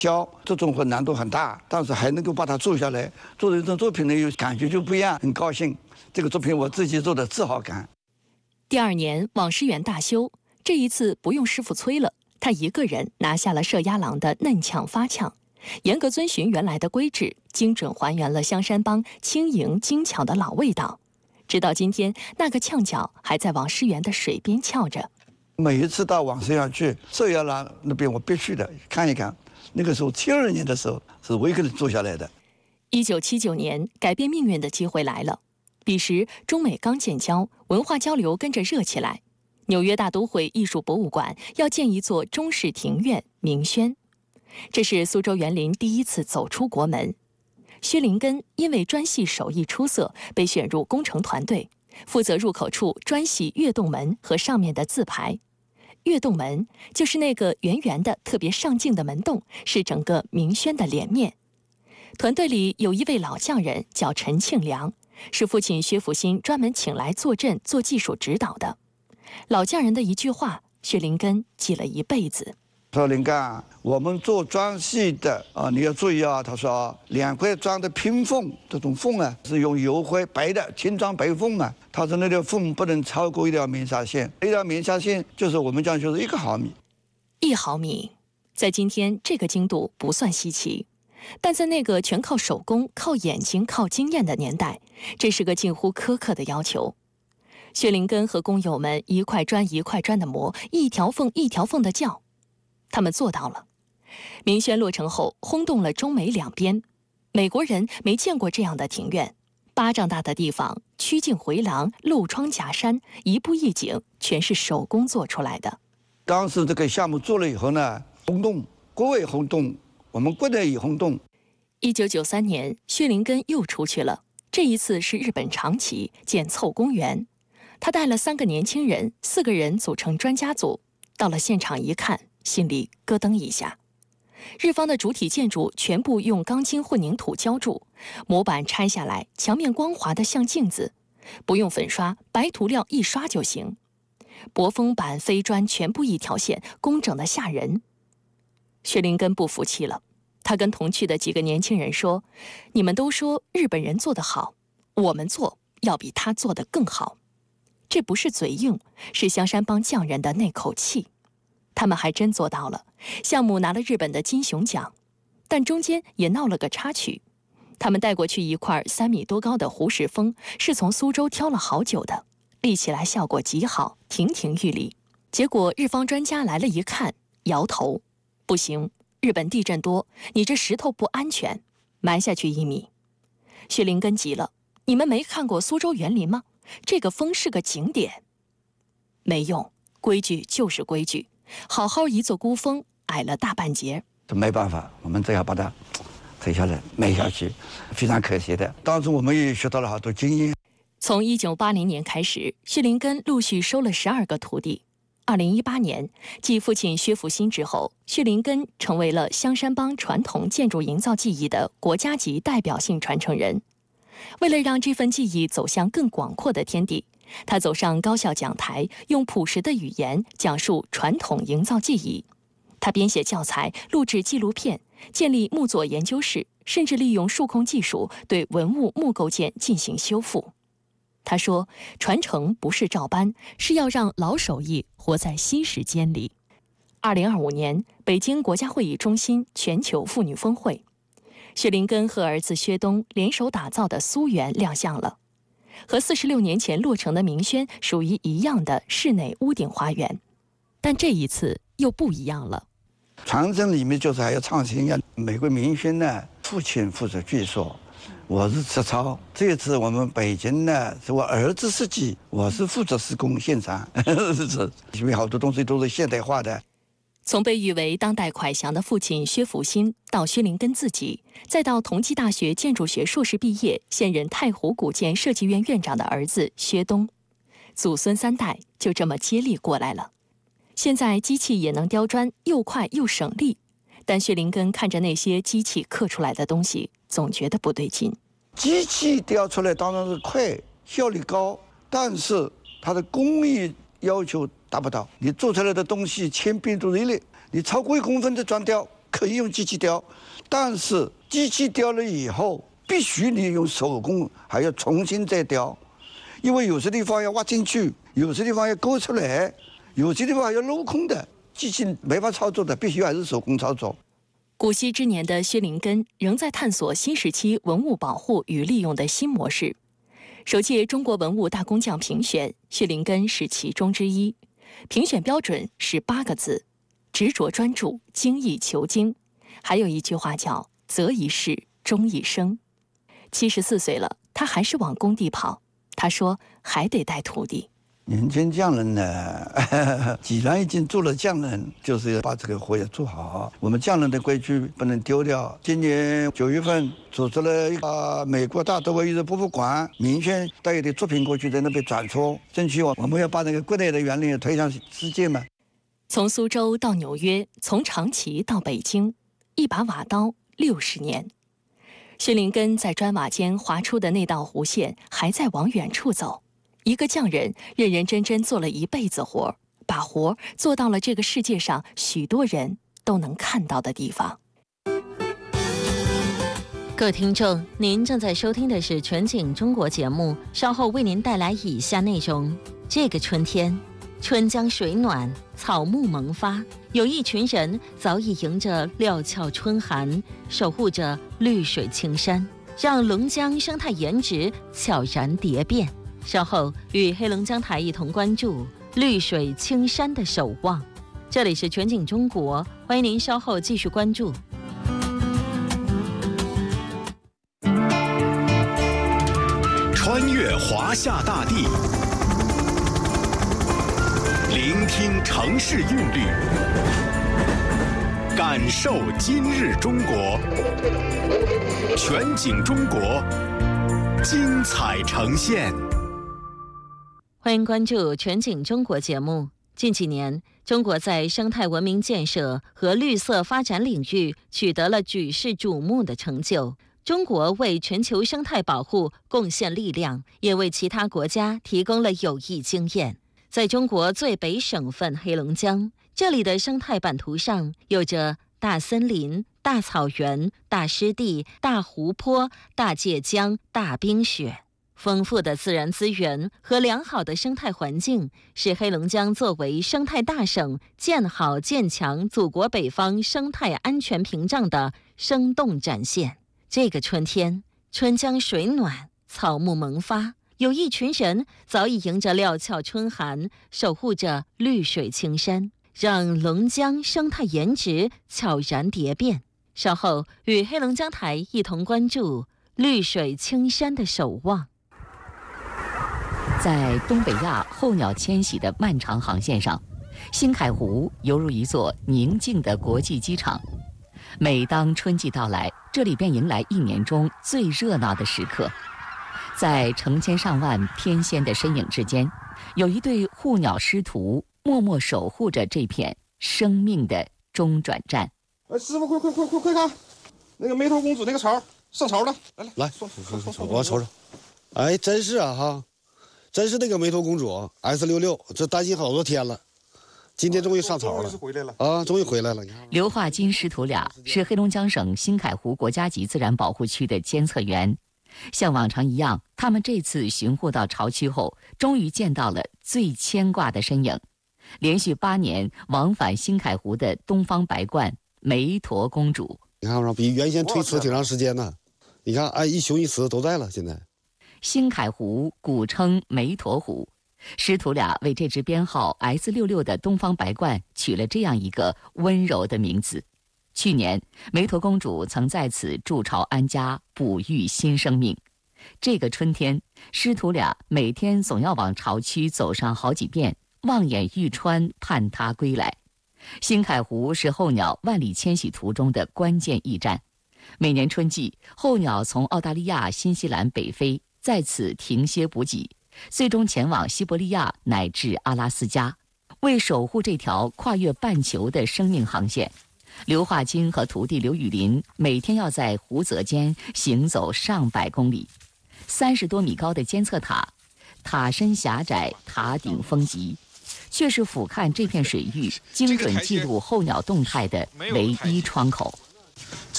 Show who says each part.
Speaker 1: 教这种会难度很大，但是还能够把它做下来，做这种作品呢，有感觉就不一样，很高兴。这个作品我自己做的自豪感。
Speaker 2: 第2年网师园大修，这一次不用师傅催了，他一个人拿下了射鸭郎的嫩呛发呛，严格遵循原来的规制，精准还原了香山帮轻盈精巧的老味道。直到今天，那个呛脚还在网师园的水边翘着。
Speaker 1: 每一次到网师园去，射鸭郎那边我必须的看一看。那个时候72年的时候，是我一个人做下来的。
Speaker 2: 1979年，改变命运的机会来了。彼时，中美刚建交，文化交流跟着热起来。纽约大都会艺术博物馆要建一座中式庭院明轩，这是苏州园林第一次走出国门。薛林根因为砖系手艺出色，被选入工程团队，负责入口处砖系跃动门和上面的字牌。跃动门就是那个圆圆的、特别上镜的门洞，是整个明轩的脸面。团队里有一位老匠人叫陈庆良，是父亲薛福新专门请来坐镇做技术指导的。老匠人的一句话，薛林根记了一辈子。
Speaker 1: 说林干，我们做砖系的你要注意啊。他说2块砖的拼缝，这种缝啊是用油灰白的青砖白缝啊。他说那条缝不能超过1条棉纱线，1条棉纱线就是我们讲就是1毫米。
Speaker 2: 1毫米，在今天这个精度不算稀奇，但在那个全靠手工、靠眼睛、靠经验的年代，这是个近乎苛刻的要求。薛林根和工友们一块砖一块砖的磨，一条缝一条缝的较。他们做到了。明轩落成后，轰动了中美两边。美国人没见过这样的庭院，巴掌大的地方，曲径回廊，露窗假山，一步一景，全是手工做出来的。
Speaker 1: 当时这个项目做了以后呢，轰动，国外轰动，我们国内也轰动。
Speaker 2: 1993年，薛林根又出去了，这一次是日本长崎建凑公园。他带了3个年轻人，4个人组成专家组。到了现场一看，心里咯噔一下。日方的主体建筑全部用钢筋混凝土浇筑，模板拆下来，墙面光滑的像镜子，不用粉刷，白涂料一刷就行。薄封板、飞砖全部一条线，工整的吓人。薛林根不服气了，他跟同去的几个年轻人说：“你们都说日本人做得好，我们做要比他做得更好。”这不是嘴硬，是香山帮匠人的那口气。他们还真做到了，项目拿了日本的金熊奖，但中间也闹了个插曲。他们带过去一块3米多高的胡石峰，是从苏州挑了好久的，立起来效果极好，亭亭玉立。结果日方专家来了一看，摇头：“不行，日本地震多，你这石头不安全，埋下去1米。”薛林根急了：“你们没看过苏州园林吗？这个峰是个景点。”没用，规矩就是规矩。好好一座孤峰，矮了大半截。
Speaker 1: 这没办法，我们只要把它推下来，埋下去，非常可惜的。当时我们也学到了好多经验。
Speaker 2: 从1980年开始，薛林根陆续收了12个徒弟。2018年，继父亲薛福新之后，薛林根成为了香山帮传统建筑营造技艺的国家级代表性传承人。为了让这份技艺走向更广阔的天地，他走上高校讲台，用朴实的语言讲述传统营造技艺。他编写教材，录制纪录片，建立木作研究室，甚至利用数控技术对文物木构件进行修复。他说，传承不是照搬，是要让老手艺活在新时间里。2025年，北京国家会议中心全球妇女峰会，薛林根和儿子薛东联手打造的苏园亮相了。和46年前落成的明轩属于一样的室内屋顶花园，但这一次又不一样了。
Speaker 1: 传承里面就是还要创新呀。美国明轩呢，父亲负责剧说，我是实操。这一次我们北京呢，是我儿子设计，我是负责施工现场，因为好多东西都是现代化的。
Speaker 2: 从被誉为当代蒯祥的父亲薛福新，到薛林根自己，再到同济大学建筑学硕士毕业，现任太湖古建设计院院长的儿子薛东，祖孙3代就这么接力过来了。现在机器也能雕砖，又快又省力，但薛林根看着那些机器刻出来的东西，总觉得不对劲。
Speaker 1: 机器雕出来当然是快，效率高，但是它的工艺要求达不到。你做出来的东西千篇一律，你超过1公分的砖雕， 可以用机器雕，但是机器雕了以后，必须你用手工还要重新再雕，因为有些地方要挖进去，有些地方要勾出来，有些地方要镂空的，机器没法操作的，必须还是手工操作。
Speaker 2: 古稀之年的薛林根仍在探索新时期文物保护与利用的新模式。首届中国文物大工匠评选，薛林根是其中之一。评选标准是8个字：执着专注，精益求精。还有一句话叫“择一事，终一生”。74岁了，他还是往工地跑。他说还得带徒弟。
Speaker 1: 年轻匠人呢，既然已经做了匠人，就是要把这个活要做好。我们匠人的规矩不能丢掉。今年9月份组织了一个美国大都会艺术博物馆民选带有的作品过去，在那边展出，争取我们要把那个国内的原理推向世界嘛。
Speaker 2: 从苏州到纽约，从长崎到北京，一把瓦刀60年。薛林根在砖瓦间划出的那道弧线还在往远处走。一个匠人认认真真做了一辈子活，把活做到了这个世界上许多人都能看到的地方。
Speaker 3: 各位听众，您正在收听的是全景中国节目，稍后为您带来以下内容。这个春天，春江水暖，草木萌发，有一群人早已迎着料峭春寒，守护着绿水青山，让龙江生态颜值悄然蝶变。稍后与黑龙江台一同关注绿水青山的守望。这里是全景中国，欢迎您稍后继续关注。
Speaker 4: 穿越华夏大地，聆听城市韵律，感受今日中国。全景中国，精彩呈现。
Speaker 3: 欢迎关注全景中国节目。近几年，中国在生态文明建设和绿色发展领域取得了举世瞩目的成就。中国为全球生态保护贡献力量，也为其他国家提供了有益经验。在中国最北省份黑龙江，这里的生态版图上有着大森林、大草原、大湿地、大湖泊、大界江、大冰雪。丰富的自然资源和良好的生态环境，是黑龙江作为生态大省建好建强祖国北方生态安全屏障的生动展现。这个春天，春江水暖，草木萌发，有一群人早已迎着料峭春寒，守护着绿水青山，让龙江生态颜值悄然蝶变。稍后与黑龙江台一同关注绿水青山的守望。
Speaker 5: 在东北亚候鸟迁徙的漫长航线上，新凯湖犹如一座宁静的国际机场。每当春季到来，这里便迎来一年中最热闹的时刻。在成千上万天仙的身影之间，有一对护鸟师徒默默守护着这片生命的中转站。
Speaker 6: 师傅，快看，那个梅头公主那个巢上巢了，来，
Speaker 7: 我瞅瞅。哎，真是啊哈。真是那个梅头公主 S66，这担心好多天了，今天终于上巢了啊！终于回来了。
Speaker 5: 刘化金师徒俩是黑龙江省新凯湖国家级自然保护区的监测员，像往常一样，他们这次巡护到巢区后，终于见到了最牵挂的身影。连续8年往返新凯湖的东方白鹳梅陀公主，
Speaker 7: 你看上比原先推迟挺长时间呢。你看，哎，一雄一雌都在了，现在。
Speaker 5: 新凯湖古称梅陀湖，师徒俩为这只编号 S66的东方白鹳取了这样一个温柔的名字。去年，梅陀公主曾在此筑巢安家，哺育新生命。这个春天，师徒俩每天总要往巢区走上好几遍，望眼欲穿，盼它归来。新凯湖是候鸟万里迁徙途中的关键驿站。每年春季，候鸟从澳大利亚、新西兰北飞，在此停歇补给，最终前往西伯利亚乃至阿拉斯加。为守护这条跨越半球的生命航线，刘化金和徒弟刘雨林每天要在湖泽间行走上百公里。30多米高的监测塔，塔身狭窄，塔顶峰急， 却是俯瞰这片水域、精准记录候鸟动态的唯一窗口。